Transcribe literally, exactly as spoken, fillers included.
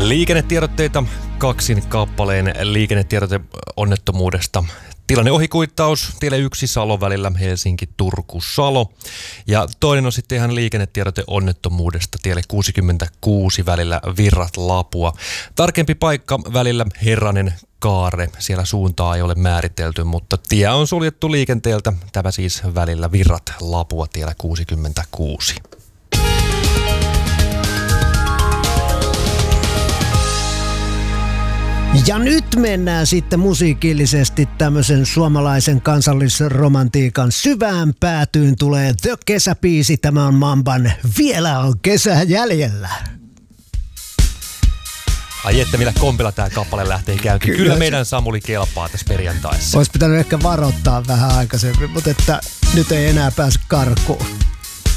Liikennetiedotteita kaksin kappaleen liikennetiedote onnettomuudesta. Tilanne ohikuittaus, tielle yksi Salo välillä Helsinki-Turku-Salo. Ja toinen on sitten ihan liikennetiedote onnettomuudesta tielle kuusikymmentäkuusi välillä Virrat-Lapua. Tarkempi paikka välillä Herranen Kaare. Siellä suuntaa ei ole määritelty, mutta tie on suljettu liikenteeltä. Tämä siis välillä Virrat-Lapua tiellä kuusikymmentäkuusi. Ja nyt mennään sitten musiikillisesti tämmöisen suomalaisen kansallisromantiikan syvään päätyyn. Tulee The Kesäbiisi, tämä on Mamban Vielä on kesä jäljellä. Ai että millä kompilla tää kappale lähtee käyntiin. Kyllä, Kyllä meidän Samuli kelpaa tässä perjantaissa. Olisi pitänyt ehkä varoittaa vähän aikaisemmin, mutta että nyt ei enää pääse karkuun.